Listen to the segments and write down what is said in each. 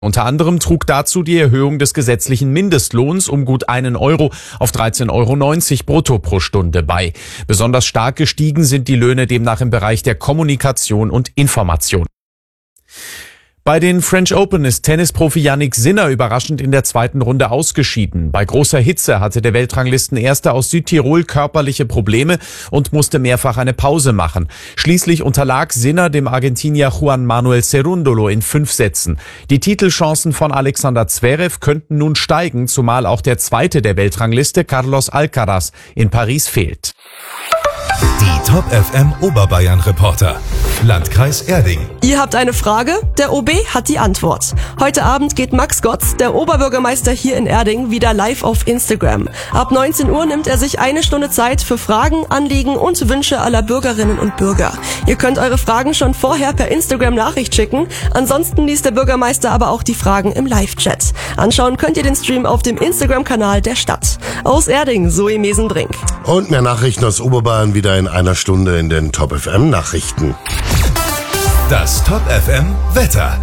Unter anderem trug dazu die Erhöhung des gesetzlichen Mindestlohns um gut 1 Euro auf 13,90 € brutto pro Stunde bei. Besonders stark gestiegen sind die Löhne demnach im Bereich der Kommunikation und Information. Bei den French Open ist Tennisprofi Jannik Sinner überraschend in der zweiten Runde ausgeschieden. Bei großer Hitze hatte der Weltranglistenerste aus Südtirol körperliche Probleme und musste mehrfach eine Pause machen. Schließlich unterlag Sinner dem Argentinier Juan Manuel Cerúndolo in 5 Sätzen. Die Titelchancen von Alexander Zverev könnten nun steigen, zumal auch der Zweite der Weltrangliste, Carlos Alcaraz, in Paris fehlt. Die Top FM Oberbayern Reporter. Landkreis Erding. Ihr habt eine Frage? Der OB hat die Antwort. Heute Abend geht Max Gotz, der Oberbürgermeister hier in Erding, wieder live auf Instagram. Ab 19 Uhr nimmt er sich 1 Stunde Zeit für Fragen, Anliegen und Wünsche aller Bürgerinnen und Bürger. Ihr könnt eure Fragen schon vorher per Instagram-Nachricht schicken. Ansonsten liest der Bürgermeister aber auch die Fragen im Live-Chat. Anschauen könnt ihr den Stream auf dem Instagram-Kanal der Stadt. Aus Erding, Zoe Mesenbrink. Und mehr Nachrichten aus Oberbayern wieder in einer Stunde in den Top FM Nachrichten. Das Top FM Wetter.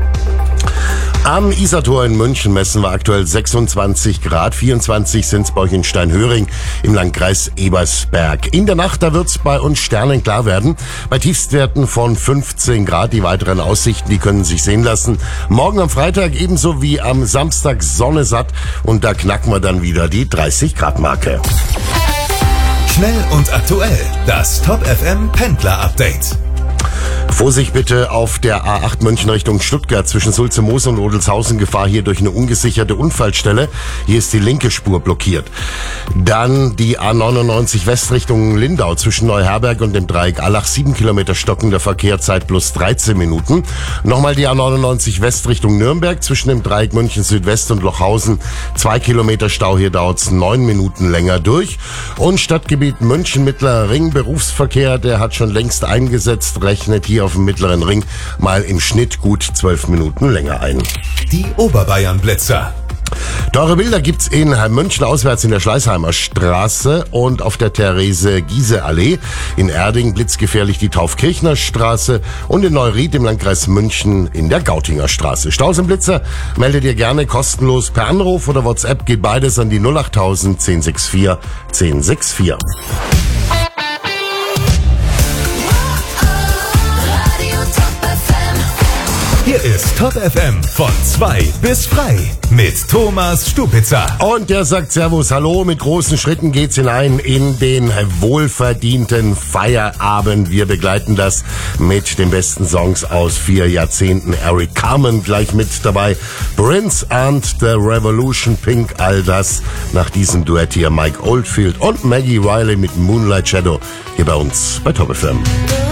Am Isartor in München messen wir aktuell 26 Grad, 24 sind's bei euch in Steinhöring im Landkreis Ebersberg. In der Nacht, da wird's bei uns sternenklar werden, bei Tiefstwerten von 15 Grad. Die weiteren Aussichten, die können sich sehen lassen. Morgen am Freitag ebenso wie am Samstag Sonne satt und da knacken wir dann wieder die 30 Grad Marke. Schnell und aktuell, das Top FM Pendler Update. Vorsicht bitte auf der A8 München Richtung Stuttgart zwischen Sulze-Moos und Odelshausen. Gefahr hier durch eine ungesicherte Unfallstelle. Hier ist die linke Spur blockiert. Dann die A99 West Richtung Lindau zwischen Neuherberg und dem Dreieck Allach. 7 Kilometer stockender Verkehr, Zeit plus 13 Minuten. Nochmal die A99 West Richtung Nürnberg zwischen dem Dreieck München Südwest und Lochhausen. 2 Kilometer Stau, hier dauert's 9 Minuten länger durch. Und Stadtgebiet München Mittlerer Ring, Berufsverkehr, der hat schon längst eingesetzt, rechnet hier auf dem Mittleren Ring mal im Schnitt gut 12 Minuten länger ein. Die Oberbayern Blitzer. Teure Bilder gibt's in München auswärts in der Schleißheimer Straße und auf der Therese-Giese-Allee. In Erding blitzgefährlich die Taufkirchner Straße und in Neuried im Landkreis München in der Gautinger Straße. Staus im Blitzer meldet ihr gerne kostenlos per Anruf oder WhatsApp. Geht beides an die 08000 1064 1064. Hier ist Top FM von 2 bis frei mit Thomas Stupitzer. Und der sagt Servus, hallo, mit großen Schritten geht's hinein in den wohlverdienten Feierabend. Wir begleiten das mit den besten Songs aus 4 Jahrzehnten. Eric Carmen gleich mit dabei, Prince and the Revolution, Pink, all das nach diesem Duett hier. Mike Oldfield und Maggie Riley mit Moonlight Shadow hier bei uns bei Top FM.